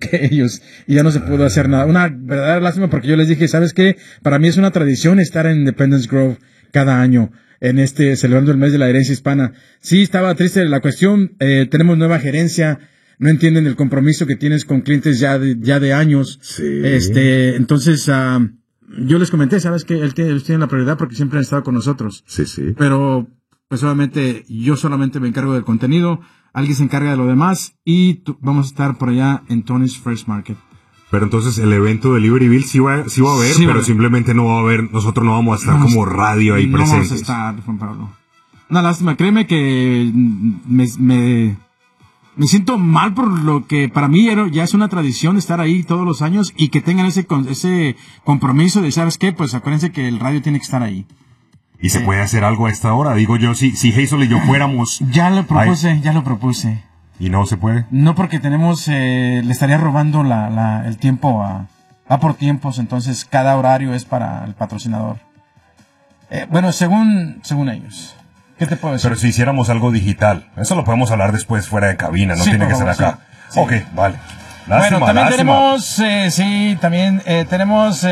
que ellos, y ya no se pudo hacer nada. Una verdadera lástima, porque yo les dije, ¿sabes qué? Para mí es una tradición estar en Independence Grove cada año, celebrando el mes de la herencia hispana. Sí, estaba triste la cuestión, tenemos nueva gerencia, no entienden el compromiso que tienes con clientes ya de años. Sí. Entonces, yo les comenté, ¿sabes qué? Ellos tienen la prioridad porque siempre han estado con nosotros. Sí, sí. Pero, pues obviamente, yo solamente me encargo del contenido, alguien se encarga de lo demás, y vamos a estar por allá en Tony's Fresh Market. Pero entonces el evento de Libertyville sí va a haber, sí, pero simplemente no va a haber, nosotros no vamos a estar como radio ahí presentes. No vamos a estar, Juan Pablo. Una lástima, créeme que me siento mal por lo que para mí ya es una tradición estar ahí todos los años, y que tengan ese compromiso de, ¿sabes qué? Pues acuérdense que el radio tiene que estar ahí. ¿Y se puede hacer algo a esta hora? Digo yo, si Hazel y yo fuéramos... Ya lo propuse. ¿Y no se puede? No, porque le estaría robando el tiempo va por tiempos, entonces cada horario es para el patrocinador. Bueno, según ellos. ¿Qué te puedo decir? Pero si hiciéramos algo digital, eso lo podemos hablar después fuera de cabina, no tiene que ser acá. Sí. Ok, vale. Lástima, bueno, también tenemos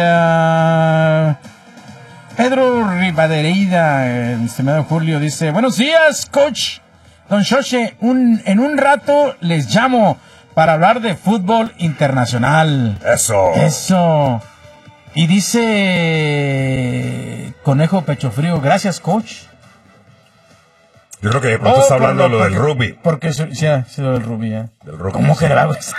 Pedro Rivadereida, estimado Julio, dice, buenos días, coach Don Xoche, en un rato les llamo para hablar de fútbol internacional. Eso. Y dice Conejo Pecho Frío, gracias, coach. Yo creo que de pronto está hablando de lo del rugby. Porque sí, lo del rugby, ya. ¿Cómo que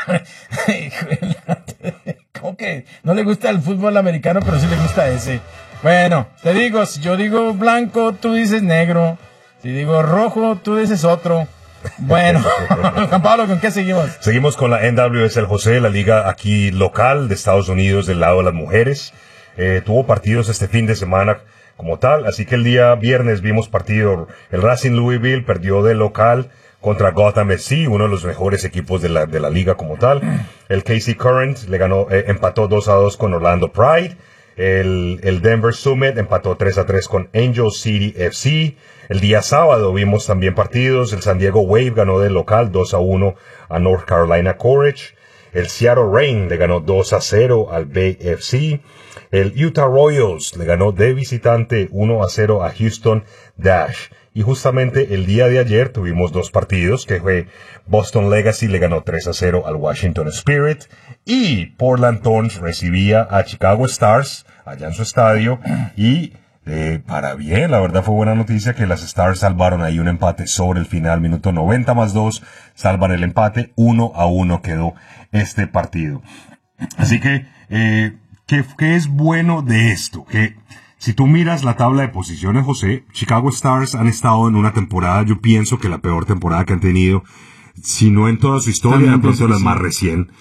¿Cómo que no le gusta el fútbol americano, pero sí le gusta ese? Bueno, te digo, si yo digo blanco, tú dices negro. Si digo rojo, tú dices otro. Bueno, Juan Pablo, ¿con qué seguimos? Seguimos con la NWSL José, la liga aquí local de Estados Unidos del lado de las mujeres. Tuvo partidos este fin de semana como tal, así que el día viernes vimos partido. El Racing Louisville perdió de local contra Gotham FC, uno de los mejores equipos de la liga como tal. El KC Current le ganó, empató 2-2 con Orlando Pride. El Denver Summit empató 3-3 con Angel City FC. El día sábado vimos también partidos. El San Diego Wave ganó de local 2-1 a North Carolina Courage. El Seattle Reign le ganó 2-0 al Bay FC. El Utah Royals le ganó de visitante 1-0 a Houston Dash. Y justamente el día de ayer tuvimos dos partidos, que fue Boston Legacy le ganó 3-0 al Washington Spirit, y Portland Thorns recibía a Chicago Stars allá en su estadio, y para bien, la verdad fue buena noticia que las Stars salvaron ahí un empate sobre el final, minuto 90+2, salvan el empate, 1-1 quedó este partido. Así que, ¿qué es bueno de esto? Que si tú miras la tabla de posiciones, José, Chicago Stars han estado en una temporada, yo pienso que la peor temporada que han tenido, si no en toda su historia, de pronto las más recién.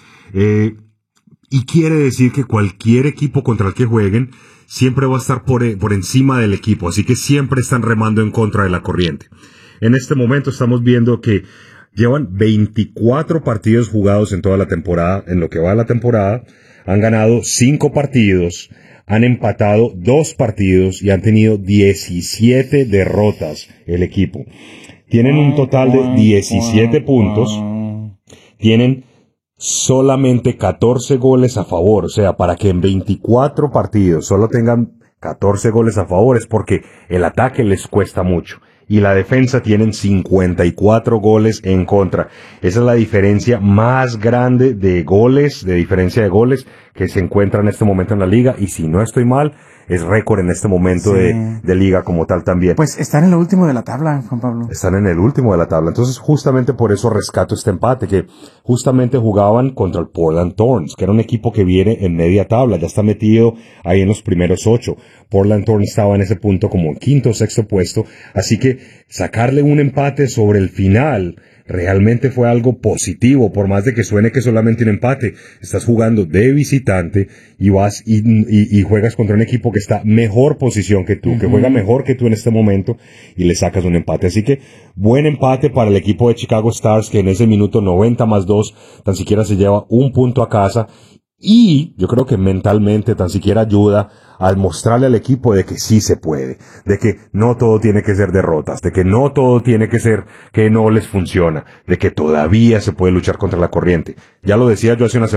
Y quiere decir que cualquier equipo contra el que jueguen siempre va a estar por encima del equipo, así que siempre están remando en contra de la corriente. En este momento estamos viendo que llevan 24 partidos jugados en toda la temporada, en lo que va de la temporada, han ganado 5 partidos, han empatado 2 partidos y han tenido 17 derrotas el equipo. Tienen un total de 17 puntos, tienen solamente 14 goles a favor, o sea, para que en 24 partidos solo tengan 14 goles a favor es porque el ataque les cuesta mucho. Y la defensa tienen 54 goles en contra. Esa es la diferencia más grande de goles, de diferencia de goles que se encuentra en este momento en la liga. Y si no estoy mal, es récord en este momento de liga como tal también. Pues están en lo último de la tabla, Juan Pablo. Están en el último de la tabla. Entonces justamente por eso rescato este empate, que justamente jugaban contra el Portland Thorns, que era un equipo que viene en media tabla, ya está metido ahí en los primeros 8. Portland Thorns estaba en ese punto como en quinto o sexto puesto, así que sacarle un empate sobre el final realmente fue algo positivo, por más de que suene que solamente un empate. Estás jugando de visitante y vas y juegas contra un equipo que está mejor posición que tú, que juega mejor que tú en este momento, y le sacas un empate. Así que buen empate para el equipo de Chicago Stars, que en ese minuto 90+2 tan siquiera se lleva un punto a casa. Y yo creo que mentalmente tan siquiera ayuda al mostrarle al equipo de que sí se puede, de que no todo tiene que ser derrotas, de que no todo tiene que ser que no les funciona, de que todavía se puede luchar contra la corriente. Ya lo decía yo hace unas